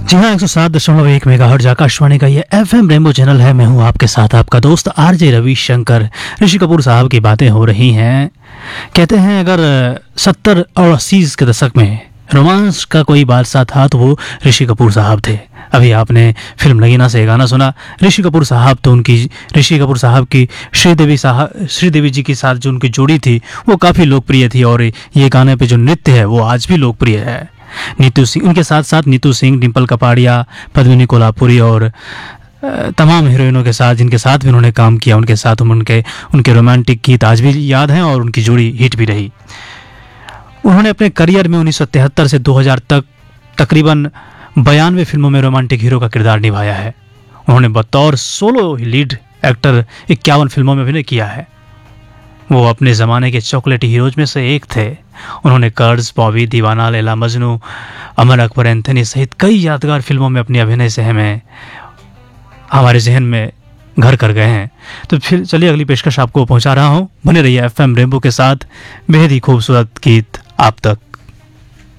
जी हाँ, 107.1 मेगाहर्ट्ज आकाशवाणी का ये एफएम रेनबो चैनल है। मैं हूँ आपके साथ आपका दोस्त आरजे रविशंकर। ऋषि कपूर साहब की बातें हो रही हैं। कहते हैं अगर 70 और 80 के दशक में रोमांस का कोई बादशाह था तो वो ऋषि कपूर साहब थे। अभी आपने फिल्म नगीना से गाना सुना। ऋषि कपूर साहब की श्रीदेवी जी के साथ जो उनकी जोड़ी थी वो काफ़ी लोकप्रिय थी और ये गाने पे जो नृत्य है वो आज भी लोकप्रिय है। नीतू सिंह, उनके साथ साथ नीतू सिंह, डिम्पल कपाड़िया, पद्मिनी कोल्हापुरी और तमाम हीरोइनों के साथ जिनके साथ भी उन्होंने काम किया, उनके साथ उनके रोमांटिक गीत आज भी याद हैं और उनकी जोड़ी हिट भी रही। उन्होंने अपने करियर में 1973 से 2000 तक तकरीबन 92 फिल्मों में रोमांटिक हीरो का किरदार निभाया है। उन्होंने बतौर सोलो लीड एक्टर 51 फिल्मों में अभिनय किया है। वो अपने ज़माने के चॉकलेटी हीरोज में से एक थे। उन्होंने कर्ज, बॉबी, दीवाना, लैला मजनू, अमर अकबर एंथनी सहित कई यादगार फिल्मों में अपने अभिनय से हमारे जहन में घर कर गए हैं। तो फिर चलिए अगली पेशकश आपको पहुंचा रहा हूं। बने रहिए एफएम रेनबो के साथ। बेहद ही खूबसूरत गीत आप तक।